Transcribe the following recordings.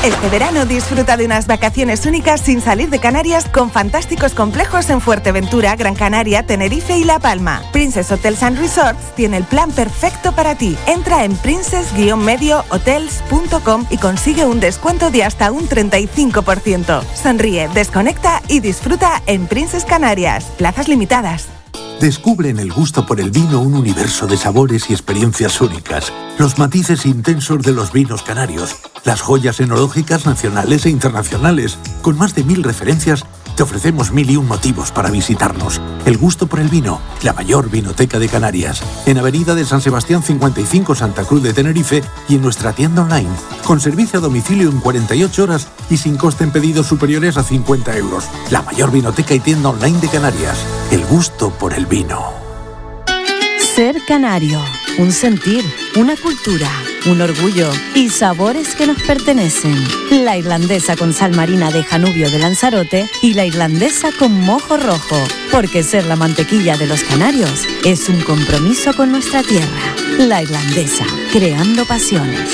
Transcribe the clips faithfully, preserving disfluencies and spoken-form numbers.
Este verano disfruta de unas vacaciones únicas sin salir de Canarias con fantásticos complejos en Fuerteventura, Gran Canaria, Tenerife y La Palma. Princess Hotels and Resorts tiene el plan perfecto para ti. Entra en princess medio hotels punto com y consigue un descuento de hasta un treinta y cinco por ciento. Sonríe, desconecta y disfruta en Princess Canarias. Plazas limitadas. Descubre en el gusto por el vino un universo de sabores y experiencias únicas. Los matices intensos de los vinos canarios. Las joyas enológicas nacionales e internacionales. Con más de mil referencias, te ofrecemos mil y un motivos para visitarnos. El gusto por el vino, la mayor vinoteca de Canarias. En Avenida de San Sebastián cincuenta y cinco, Santa Cruz de Tenerife, y en nuestra tienda online. Con servicio a domicilio en cuarenta y ocho horas y sin coste en pedidos superiores a cincuenta euros. La mayor vinoteca y tienda online de Canarias. El gusto por el vino. Ser canario, un sentir, una cultura, un orgullo y sabores que nos pertenecen. La irlandesa con sal marina de Janubio de Lanzarote y la irlandesa con mojo rojo. Porque ser la mantequilla de los canarios es un compromiso con nuestra tierra. La irlandesa, creando pasiones.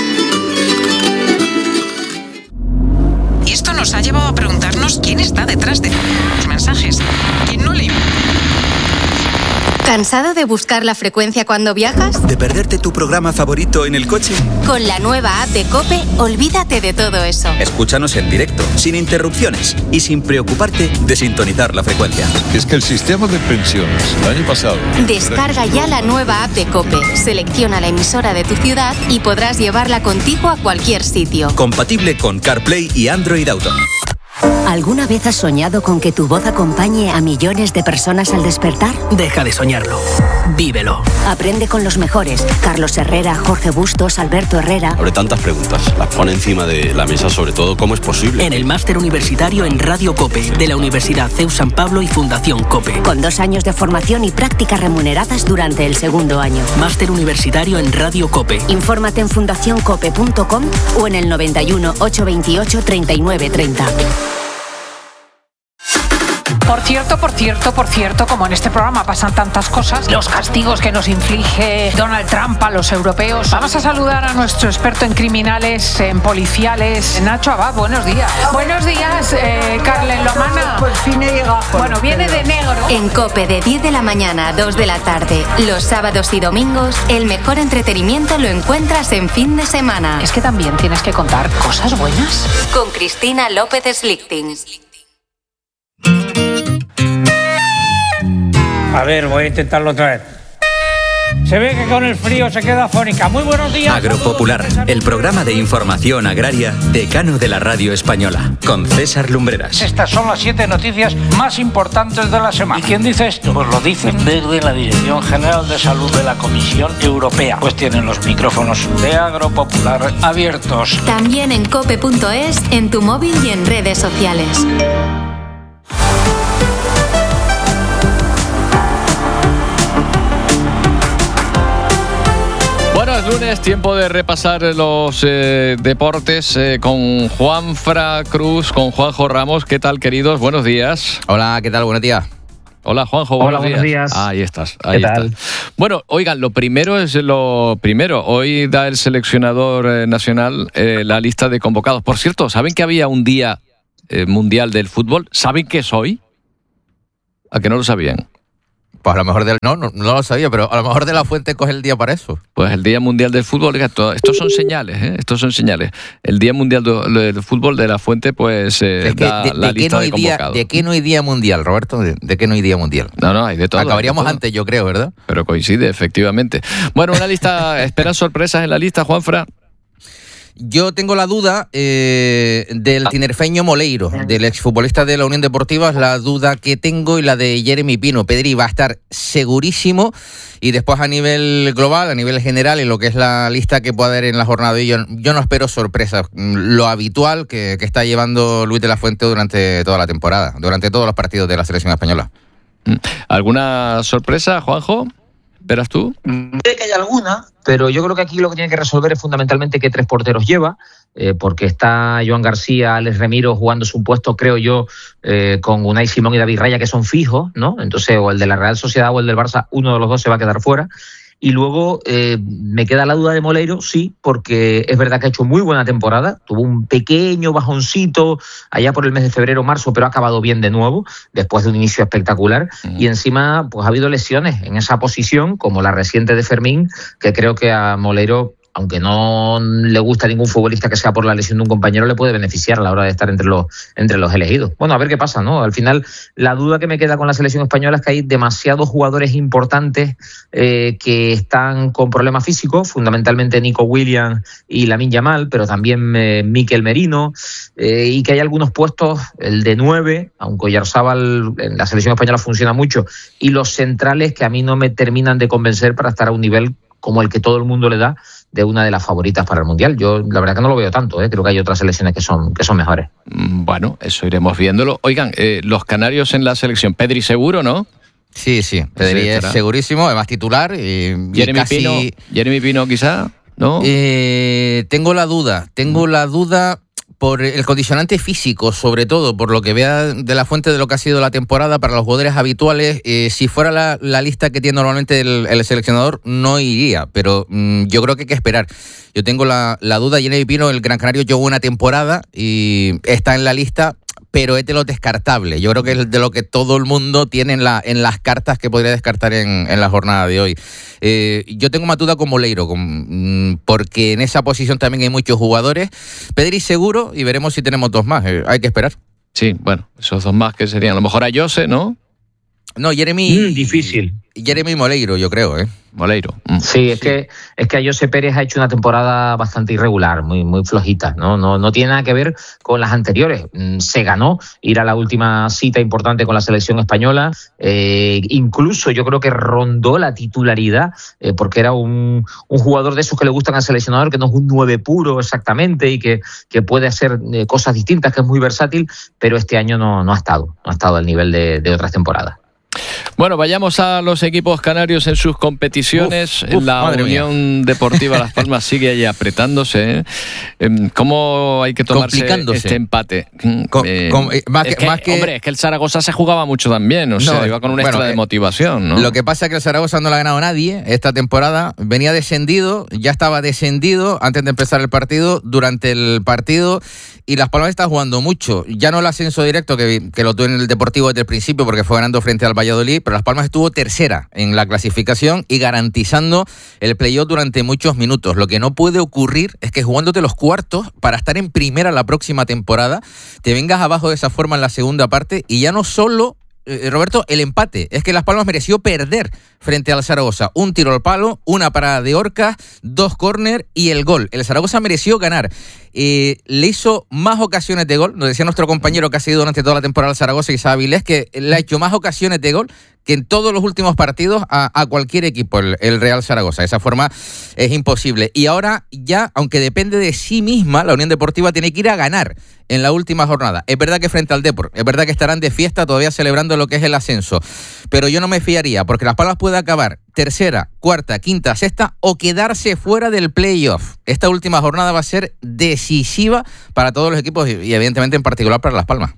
Y esto nos ha llevado a preguntarnos quién está detrás de los mensajes. ¿Quién no le... ¿Cansado de buscar la frecuencia cuando viajas? ¿De perderte tu programa favorito en el coche? Con la nueva app de COPE, olvídate de todo eso. Escúchanos en directo, sin interrupciones y sin preocuparte de sintonizar la frecuencia. Es que el sistema de pensiones, el año pasado... Descarga ya la nueva app de COPE, selecciona la emisora de tu ciudad y podrás llevarla contigo a cualquier sitio. Compatible con CarPlay y Android Auto. ¿Alguna vez has soñado con que tu voz acompañe a millones de personas al despertar? Deja de soñarlo. Vívelo. Aprende con los mejores. Carlos Herrera, Jorge Bustos, Alberto Herrera. Abre tantas preguntas. Las pone encima de la mesa, sobre todo, ¿cómo es posible? En el máster universitario en Radio COPE, de la Universidad C E U San Pablo y Fundación COPE. Con dos años de formación y prácticas remuneradas durante el segundo año. Máster universitario en Radio COPE. Infórmate en fundación cope punto com o en el noventa y uno, ochocientos veintiocho, treinta y nueve treinta. Por cierto, por cierto, por cierto, como en este programa pasan tantas cosas, los castigos que nos inflige Donald Trump a los europeos. Vamos a saludar a nuestro experto en criminales, en policiales, Nacho Abad. Buenos días. Buenos días, eh, Carlen Lomana. Por fin he llegado. Bueno, viene de negro. En COPE de diez de la mañana a dos de la tarde, los sábados y domingos, el mejor entretenimiento lo encuentras en fin de semana. Es que también tienes que contar cosas buenas. Con Cristina López Slichting. A ver, voy a intentarlo otra vez. Se ve que con el frío se queda afónica. Muy buenos días. Agropopular, el programa de información agraria decano de la radio española, con César Lumbreras. Estas son las siete noticias más importantes de la semana. ¿Y quién dice esto? Pues lo dicen desde la Dirección General de Salud de la Comisión Europea. Pues tienen los micrófonos de Agropopular abiertos. También en cope punto es, en tu móvil y en redes sociales. Buenos lunes, tiempo de repasar los eh, deportes eh, con Juanfra Cruz, con Juanjo Ramos. ¿Qué tal, queridos? Buenos días. Hola, ¿qué tal? Buenos días. Hola, Juanjo, buenos, Hola, buenos días. días. Ah, ahí estás, ahí ¿Qué tal? estás. Bueno, oigan, lo primero es lo primero. Hoy da el seleccionador eh, nacional eh, la lista de convocados. Por cierto, ¿saben que había un día eh, mundial del fútbol? ¿Saben qué es hoy? ¿A que no lo sabían? Pues a lo mejor del, no, no, no lo sabía, pero a lo mejor de la Fuente coge el día para eso. Pues el Día Mundial del Fútbol, estos son señales, ¿eh? Estos son señales. El Día Mundial del Fútbol de la Fuente, pues eh, es que da de, la de lista no de convocados. Día, ¿De qué no hay Día Mundial, Roberto? ¿De, de qué no hay Día Mundial? No, no, hay de todo. Acabaríamos de todo. antes, yo creo, ¿verdad? Pero coincide, efectivamente. Bueno, una lista, ¿esperan sorpresas en la lista, Juanfra? Yo tengo la duda eh, del tinerfeño Moleiro, del exfutbolista de la Unión Deportiva, es la duda que tengo, y la de Jeremy Pino. Pedri va a estar segurísimo, y después a nivel global, a nivel general, en lo que es la lista que pueda haber en la jornada de hoy, yo, yo no espero sorpresas. Lo habitual que, que está llevando Luis de la Fuente durante toda la temporada, durante todos los partidos de la selección española. ¿Alguna sorpresa, Juanjo? ¿Verás tú? Sé que hay alguna, pero yo creo que aquí lo que tiene que resolver es fundamentalmente qué tres porteros lleva, eh, porque está Joan García, Alex Remiro jugando su puesto, creo yo, eh, con Unai Simón y David Raya, que son fijos, ¿no? Entonces, o el de la Real Sociedad o el del Barça, uno de los dos se va a quedar fuera. Y luego eh, me queda la duda de Moleiro, sí, porque es verdad que ha hecho muy buena temporada, tuvo un pequeño bajoncito allá por el mes de febrero, marzo, pero ha acabado bien de nuevo, después de un inicio espectacular, uh-huh. y encima pues ha habido lesiones en esa posición, como la reciente de Fermín, que creo que a Moleiro, aunque no le gusta a ningún futbolista que sea por la lesión de un compañero, le puede beneficiar a la hora de estar entre los, entre los elegidos. Bueno, a ver qué pasa, ¿no? Al final, la duda que me queda con la selección española es que hay demasiados jugadores importantes eh, que están con problemas físicos, fundamentalmente Nico Williams y Lamine Yamal, pero también eh, Mikel Merino, eh, y que hay algunos puestos, el de nueve, aunque Oyarzabal en la selección española funciona mucho, y los centrales que a mí no me terminan de convencer para estar a un nivel como el que todo el mundo le da de una de las favoritas para el Mundial. Yo la verdad que no lo veo tanto, ¿eh? Creo que hay otras selecciones que son, que son mejores. Bueno, eso iremos viéndolo. Oigan, eh, los canarios en la selección, Pedri seguro, ¿no? Sí, sí, Pedri sí, es segurísimo, además titular. Eh, Jeremy, casi... Pino, Jeremy Pino quizá, ¿no? Eh, tengo la duda, tengo la duda... por el condicionante físico, sobre todo, por lo que vea de la fuente de lo que ha sido la temporada para los jugadores habituales. Eh, si fuera la, la lista que tiene normalmente el, el seleccionador, no iría, pero mmm, yo creo que hay que esperar. Yo tengo la, la duda, Jeremy Pino, el Gran Canario llevó una temporada y está en la lista, pero es de lo descartable. Yo creo que es de lo que todo el mundo tiene en, la, en las cartas que podría descartar en, en la jornada de hoy. Eh, yo tengo más duda con Moleiro, con, porque en esa posición también hay muchos jugadores. Pedri seguro, y veremos si tenemos dos más. Eh, hay que esperar. Sí, bueno, esos dos más que serían a lo mejor a Jose, ¿no? No, Jeremy... Mm, difícil. Jeremy Moleiro, yo creo, ¿eh? Moleiro. Mm. Sí, es sí. que es que Jose Pérez ha hecho una temporada bastante irregular, muy muy flojita, ¿no? No, no tiene nada que ver con las anteriores. Se ganó ir a la última cita importante con la selección española, eh, incluso yo creo que rondó la titularidad, eh, porque era un, un jugador de esos que le gustan al seleccionador, que no es un nueve puro exactamente y que, que puede hacer eh, cosas distintas, que es muy versátil, pero este año no, no ha estado, no ha estado al nivel de, de otras temporadas. Bueno, vayamos a los equipos canarios en sus competiciones. Uf, uf, la Unión mía. Deportiva Las Palmas sigue ahí apretándose. ¿eh? ¿Cómo hay que tomarse este empate? Con, eh, con, eh, más es que, que, más que... Hombre, es que el Zaragoza se jugaba mucho también, o no, sea, iba con un extra bueno, de motivación, ¿no? Lo que pasa es que el Zaragoza no le ha ganado a nadie esta temporada. Venía descendido, ya estaba descendido antes de empezar el partido, durante el partido, y Las Palmas está jugando mucho. Ya no el ascenso directo, que, que lo tuvo en el Deportivo desde el principio, porque fue ganando frente al Valladolid, pero Las Palmas estuvo tercera en la clasificación y garantizando el playoff durante muchos minutos. Lo que no puede ocurrir es que jugándote los cuartos para estar en primera la próxima temporada, te vengas abajo de esa forma en la segunda parte y ya no solo... Eh, Roberto, el empate, es que Las Palmas mereció perder frente al Zaragoza, un tiro al palo, una parada de Orcas, dos córner y el gol. El Zaragoza mereció ganar, eh, le hizo más ocasiones de gol, nos decía nuestro compañero que ha seguido durante toda la temporada al Zaragoza, Isaac Avilés, que le ha hecho más ocasiones de gol que en todos los últimos partidos a, a cualquier equipo, el, el Real Zaragoza. De esa forma es imposible. Y ahora ya, aunque depende de sí misma, la Unión Deportiva tiene que ir a ganar en la última jornada. Es verdad que frente al Depor, es verdad que estarán de fiesta todavía celebrando lo que es el ascenso, pero yo no me fiaría, porque Las Palmas puede acabar tercera, cuarta, quinta, sexta o quedarse fuera del playoff. Esta última jornada va a ser decisiva para todos los equipos y evidentemente en particular para Las Palmas.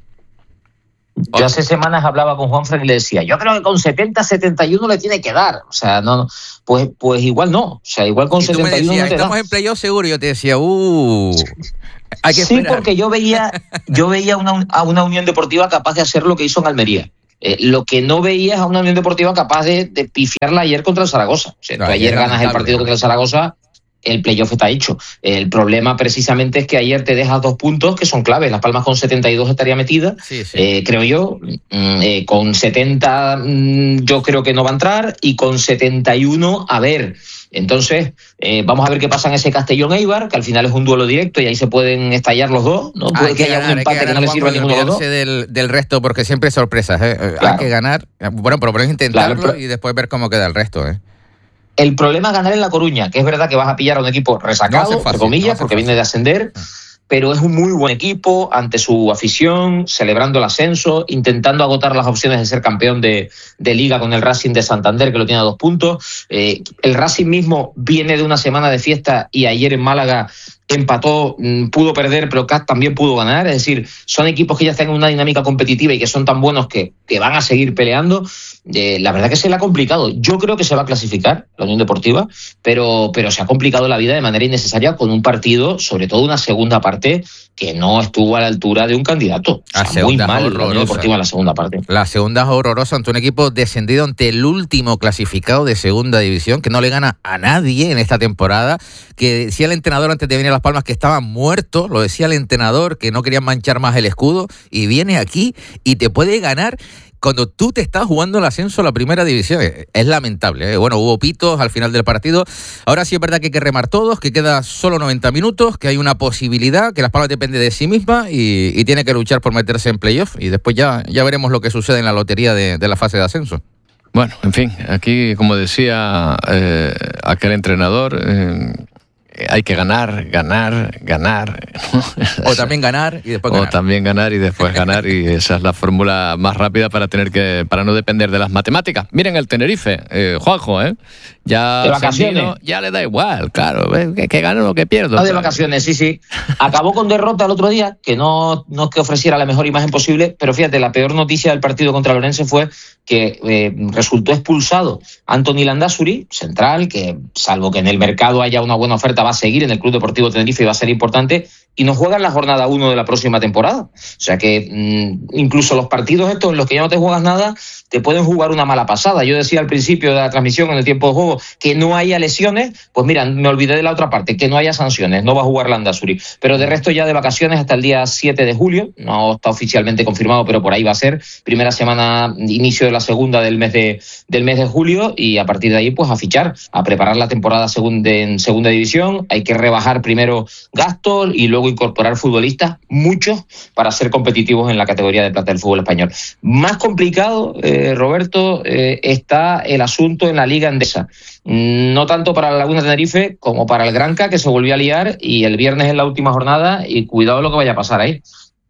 Yo hace semanas hablaba con Juanfran y le decía, yo creo que con setenta, setenta y uno le tiene que dar. O sea, no, pues, pues igual no. O sea, igual con setenta y uno decías, no te estamos da. en playoff seguro. Y yo te decía, uh, hay que sí, esperar. porque yo veía, yo veía una, a una Unión Deportiva capaz de hacer lo que hizo en Almería. Eh, lo que no veía es a una Unión Deportiva capaz de, de pifiarla ayer contra el Zaragoza. O sea, no, tú ayer ganas el partido contra el Zaragoza, el playoff está hecho. El problema precisamente es que ayer te dejas dos puntos que son claves. Las Palmas con setenta y dos estaría metida, sí, sí. Eh, creo yo. Eh, con setenta mm, yo creo que no va a entrar, y con setenta y uno, a ver. Entonces, eh, vamos a ver qué pasa en ese Castellón-Eibar, que al final es un duelo directo y ahí se pueden estallar los dos, ¿no? Puede que, que haya ganar, un empate que, que no le sirva a ninguno de los dos. Del, del resto, porque siempre hay sorpresas, ¿eh? Claro. Hay que ganar. Bueno, por lo menos intentarlo, claro, pero... y después ver cómo queda el resto, ¿eh? El problema es ganar en La Coruña, que es verdad que vas a pillar a un equipo resacado, no fácil, entre comillas, no porque fácil. Viene de ascender, pero es un muy buen equipo ante su afición, celebrando el ascenso, intentando agotar las opciones de ser campeón de, de Liga con el Racing de Santander, que lo tiene a dos puntos. Eh, el Racing mismo viene de una semana de fiesta y ayer en Málaga empató, pudo perder, pero C A T también pudo ganar. Es decir, son equipos que ya están en una dinámica competitiva y que son tan buenos que, que van a seguir peleando. Eh, la verdad que se le ha complicado. Yo creo que se va a clasificar la Unión Deportiva, pero, pero se ha complicado la vida de manera innecesaria con un partido, sobre todo una segunda parte, que no estuvo a la altura de un candidato. O sea, muy mal la Unión Deportiva en la segunda parte. La segunda es horrorosa ante un equipo descendido ante el último clasificado de segunda división, que no le gana a nadie en esta temporada, que decía el entrenador antes de venir a Las Palmas que estaban muertos, lo decía el entrenador, que no querían manchar más el escudo, y viene aquí y te puede ganar cuando tú te estás jugando el ascenso a la primera división. Es lamentable, ¿eh? Bueno, hubo pitos al final del partido. Ahora sí es verdad que hay que remar todos, que queda solo noventa minutos, que hay una posibilidad, que Las Palmas depende de sí misma y, y tiene que luchar por meterse en playoff, y después ya, ya veremos lo que sucede en la lotería de, de la fase de ascenso. Bueno, en fin, aquí, como decía eh, aquel entrenador, eh, hay que ganar, ganar, ganar. O también ganar y después ganar. O también ganar y después ganar, y esa es la fórmula más rápida para tener que para no depender de las matemáticas. Miren el Tenerife, eh, Juanjo, ¿eh? Ya de vacaciones. Sentido, ya le da igual, claro, que, que gano o que pierdo. No, de vacaciones, sí, sí. Acabó con derrota el otro día, que no, no es que ofreciera la mejor imagen posible, pero fíjate, la peor noticia del partido contra Lorense fue que eh, resultó expulsado Anthony Landázuri, central, que salvo que en el mercado haya una buena oferta, va a seguir en el Club Deportivo Tenerife y va a ser importante, y no juega en la jornada uno de la próxima temporada. O sea que mmm, incluso los partidos estos en los que ya no te juegas nada, te pueden jugar una mala pasada. Yo decía al principio de la transmisión, en el tiempo de juego, que no haya lesiones. Pues mira, me olvidé de la otra parte, que no haya sanciones, no va a jugar Landázuri. Pero de resto ya de vacaciones hasta el día siete de julio, no está oficialmente confirmado, pero por ahí va a ser, primera semana, inicio de la segunda del mes de, del mes de julio, y a partir de ahí pues a fichar, a preparar la temporada segunda, en segunda división. Hay que rebajar primero gastos y luego incorporar futbolistas, muchos, para ser competitivos en la categoría de plata del fútbol español. Más complicado, eh, Roberto, eh, está el asunto en la Liga Endesa. No tanto para la Laguna Tenerife como para el Granca, que se volvió a liar, y el viernes es la última jornada, y cuidado lo que vaya a pasar ahí.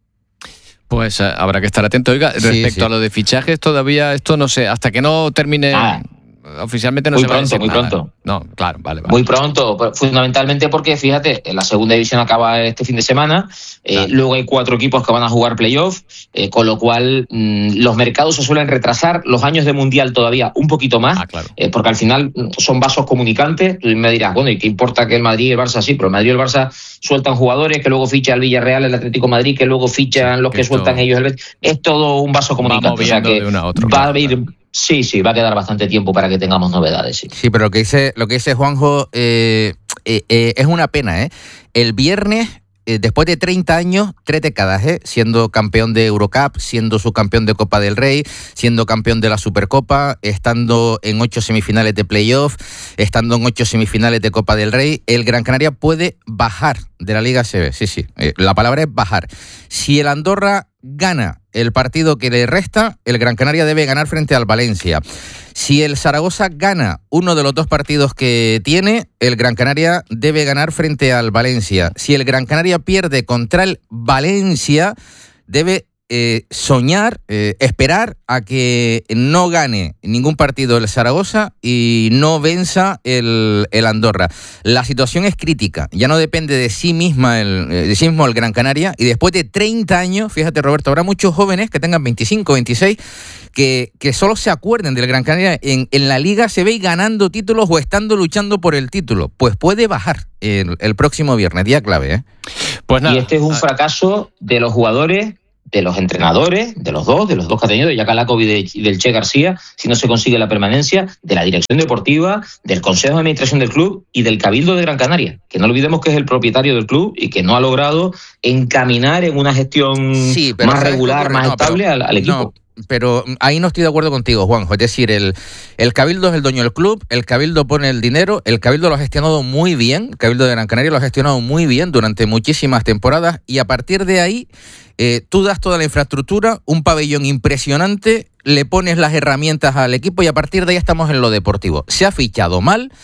Pues eh, habrá que estar atento. Oiga, Sí, respecto sí. a lo de fichajes, todavía esto no sé, hasta que no termine... Ah. Oficialmente no Muy se va a pronto, decir muy nada. pronto. No, claro, vale, vale. Muy pronto, fundamentalmente porque, fíjate, la segunda división acaba este fin de semana, eh, Claro. luego hay cuatro equipos que van a jugar playoff, eh, con lo cual mmm, los mercados se suelen retrasar, los años de Mundial todavía un poquito más, Ah, claro. eh, porque al final mm, son vasos comunicantes. Tú me dirás, bueno, ¿y qué importa que el Madrid y el Barça sí? Pero el Madrid y el Barça sueltan jugadores, que luego ficha el Villarreal, el Atlético de Madrid, que luego fichan los que esto sueltan ellos el Betis. Es todo un vaso comunicante, o sea moviendo que de uno a otro, va claro, a ir... claro. Sí, sí, va a quedar bastante tiempo para que tengamos novedades, sí. Sí, pero lo que dice, lo que dice Juanjo eh, eh, eh, es una pena, ¿eh? El viernes, eh, después de treinta años, tres décadas, ¿eh? Siendo campeón de Eurocup, siendo subcampeón de Copa del Rey, siendo campeón de la Supercopa, estando en ocho semifinales de playoff, estando en ocho semifinales de Copa del Rey, el Gran Canaria puede bajar de la Liga A C B. Sí, sí, eh, la palabra es bajar. Si el Andorra gana el partido que le resta, el Gran Canaria debe ganar frente al Valencia. Si el Zaragoza gana uno de los dos partidos que tiene, el Gran Canaria debe ganar frente al Valencia. Si el Gran Canaria pierde contra el Valencia, debe eh, soñar, eh, esperar a que no gane ningún partido el Zaragoza y no venza el, el Andorra. La situación es crítica, ya no depende de sí misma el, de sí mismo el Gran Canaria, y después de treinta años, fíjate Roberto, habrá muchos jóvenes que tengan veinticinco, veintiséis, que, que solo se acuerden del Gran Canaria en, en la Liga se ve ganando títulos o estando luchando por el título. Pues puede bajar el, el próximo viernes, día clave, ¿eh? Pues nada. Y este es un fracaso de los jugadores, de los entrenadores, de los dos, de los dos que ha tenido, de Yakalakov y, de, y del Che García, si no se consigue la permanencia, de la dirección deportiva, del Consejo de Administración del club y del Cabildo de Gran Canaria, que no olvidemos que es el propietario del club y que no ha logrado encaminar en una gestión Sí, pero más ¿sabes qué regular, ocurre? más No, estable pero- al, al equipo. no, pero ahí no estoy de acuerdo contigo, Juanjo. Es decir, el, el Cabildo es el dueño del club, el Cabildo pone el dinero, el Cabildo lo ha gestionado muy bien, el Cabildo de Gran Canaria lo ha gestionado muy bien durante muchísimas temporadas, y a partir de ahí eh, tú das toda la infraestructura, un pabellón impresionante, le pones las herramientas al equipo y a partir de ahí estamos en lo deportivo. Se ha fichado mal.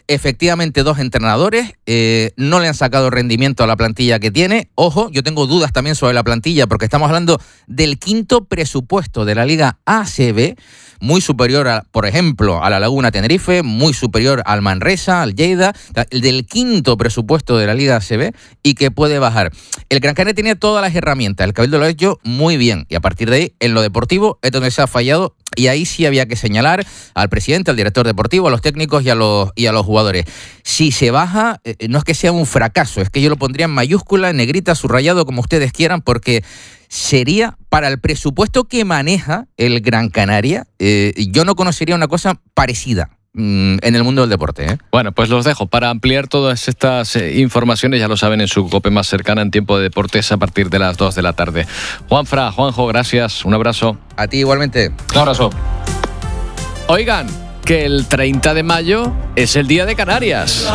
efectivamente dos entrenadores, eh, no le han sacado rendimiento a la plantilla que tiene. Ojo, yo tengo dudas también sobre la plantilla porque estamos hablando del quinto presupuesto de la Liga A C B, muy superior, a, por ejemplo, a la Laguna Tenerife, muy superior al Manresa, al Lleida, el del quinto presupuesto de la Liga A C B y que puede bajar. El Gran Canaria tiene todas las herramientas, el Cabildo lo ha hecho muy bien y a partir de ahí, en lo deportivo, es donde se ha fallado y ahí sí había que señalar al presidente, al director deportivo, a los técnicos y a los, y a los jugadores. Si se baja, eh, no es que sea un fracaso, es que yo lo pondría en mayúscula, en negrita, subrayado, como ustedes quieran, porque sería para el presupuesto que maneja el Gran Canaria, eh, yo no conocería una cosa parecida en el mundo del deporte, ¿eh? Bueno, pues los dejo. Para ampliar todas estas eh, informaciones, ya lo saben, en su COPE más cercana en tiempo de deportes a partir de las dos de la tarde. Juanfra, Juanjo, gracias. Un abrazo. A ti igualmente. Un abrazo. Oigan, que el treinta de mayo es el Día de Canarias.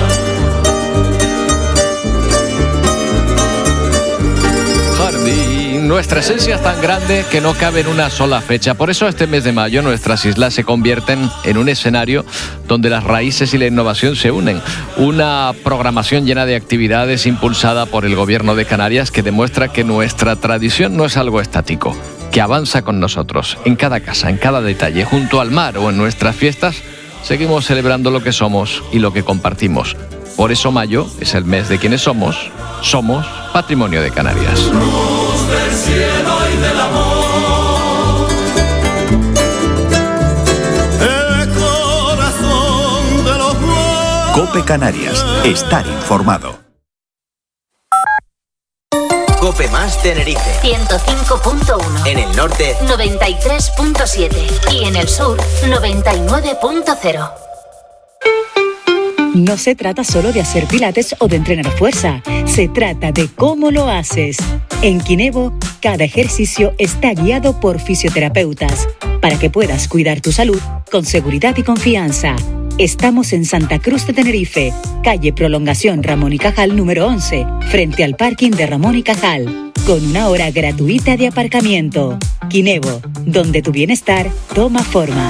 Nuestra esencia es tan grande que no cabe en una sola fecha. Por eso este mes de mayo nuestras islas se convierten en un escenario donde las raíces y la innovación se unen. Una programación llena de actividades impulsada por el Gobierno de Canarias que demuestra que nuestra tradición no es algo estático, que avanza con nosotros. En cada casa, en cada detalle, junto al mar o en nuestras fiestas, seguimos celebrando lo que somos y lo que compartimos. Por eso mayo es el mes de quienes somos. Somos Patrimonio de Canarias. Luz del cielo y del amor, el corazón de los buenos. COPE Canarias. Estar informado. COPE más Tenerife. ciento cinco punto uno. En el norte, noventa y tres punto siete. Y en el sur, noventa y nueve punto cero. No se trata solo de hacer pilates o de entrenar fuerza, se trata de cómo lo haces. En Kinevo, cada ejercicio está guiado por fisioterapeutas para que puedas cuidar tu salud con seguridad y confianza. Estamos en Santa Cruz de Tenerife, calle Prolongación Ramón y Cajal número once, frente al parking de Ramón y Cajal, con una hora gratuita de aparcamiento. Kinevo, donde tu bienestar toma forma.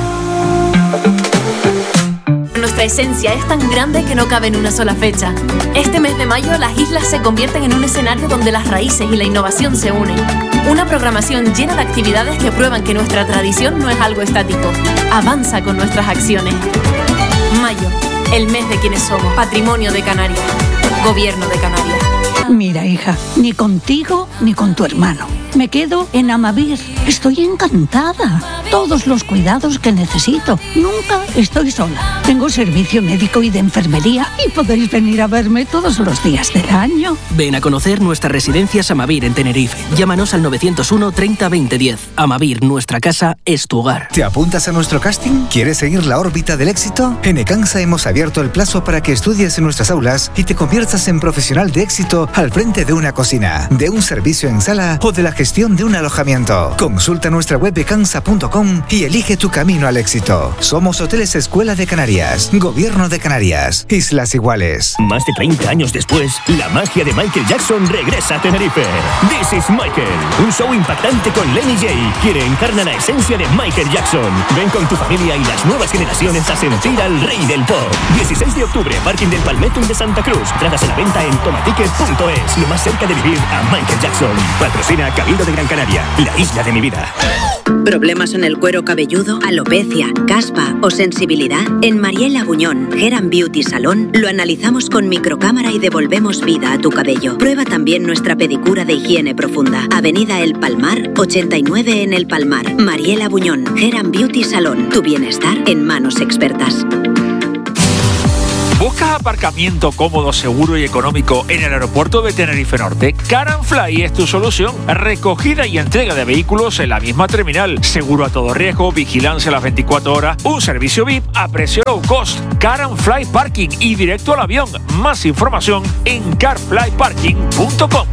Nuestra esencia es tan grande que no cabe en una sola fecha. Este mes de mayo las islas se convierten en un escenario donde las raíces y la innovación se unen. Una programación llena de actividades que prueban que nuestra tradición no es algo estático. Avanza con nuestras acciones. Mayo, el mes de quienes somos. Patrimonio de Canarias. Gobierno de Canarias. Mira, hija, ni contigo ni con tu hermano. Me quedo en Amavir. Estoy encantada. Todos los cuidados que necesito. Nunca estoy sola. Tengo servicio médico y de enfermería y podéis venir a verme todos los días del año. Ven a conocer nuestras residencias Amavir en Tenerife. Llámanos al novecientos uno treinta veinte diez. Amavir, nuestra casa es tu hogar. ¿Te apuntas a nuestro casting? ¿Quieres seguir la órbita del éxito? En Ecansa hemos abierto el plazo para que estudies en nuestras aulas y te conviertas en profesional de éxito al frente de una cocina, de un servicio en sala o de la gestión de un alojamiento. Consulta nuestra web ecansa punto com y elige tu camino al éxito. Somos Hoteles Escuela de Canarias, Gobierno de Canarias, Islas Iguales. Más de treinta años después, la magia de Michael Jackson regresa a Tenerife. This is Michael, un show impactante con Lenny J, quien encarna la esencia de Michael Jackson. Ven con tu familia y las nuevas generaciones a sentir al rey del pop. dieciséis de octubre, Parking del Palmetto de Santa Cruz. Tragas a la venta en tomaticket punto es. Lo más cerca de vivir a Michael Jackson. Patrocina Cabildo de Gran Canaria, la isla de mi vida. ¿Problemas en el cuero cabelludo, alopecia, caspa o sensibilidad? En Mariela Buñón, Hair and Beauty Salón, lo analizamos con microcámara y devolvemos vida a tu cabello. Prueba también nuestra pedicura de higiene profunda. Avenida El Palmar, ochenta y nueve en El Palmar. Mariela Buñón, Hair and Beauty Salón. Tu bienestar en manos expertas. ¿Buscas aparcamiento cómodo, seguro y económico en el aeropuerto de Tenerife Norte? Car and Fly es tu solución. Recogida y entrega de vehículos en la misma terminal. Seguro a todo riesgo, vigilancia a las veinticuatro horas, un servicio V I P a precio low cost. Car and Fly Parking y directo al avión. Más información en car fly parking punto com.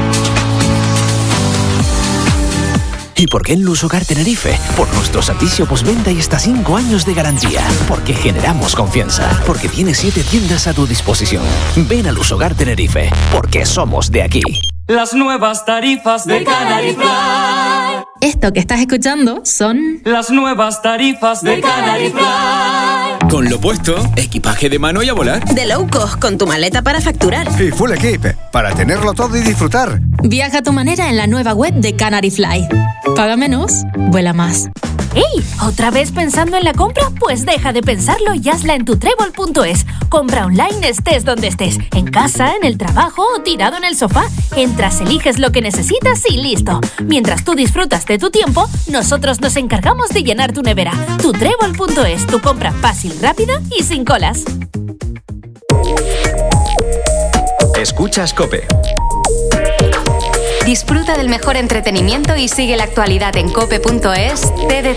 ¿Y por qué en Lusogar Tenerife? Por nuestro servicio postventa y hasta cinco años de garantía. Porque generamos confianza. Porque tiene siete tiendas a tu disposición. Ven a Lusogar Tenerife. Porque somos de aquí. Las nuevas tarifas de Canary Fly. Esto que estás escuchando son las nuevas tarifas de Canary Fly. Con lo puesto, equipaje de mano y a volar. De low cost, con tu maleta para facturar. Y full equip, para tenerlo todo y disfrutar. Viaja a tu manera en la nueva web de Canary Fly. Paga menos, vuela más. ¡Ey! ¿Otra vez pensando en la compra? Pues deja de pensarlo y hazla en tu trébol punto es. Compra online estés donde estés. En casa, en el trabajo o tirado en el sofá. Entras, eliges lo que necesitas y listo. Mientras tú disfrutas de tu tiempo, nosotros nos encargamos de llenar tu nevera. tu trébol punto es, tu compra fácil, rápida y sin colas. Escuchas COPE. Disfruta del mejor entretenimiento y sigue la actualidad en cope punto es, T D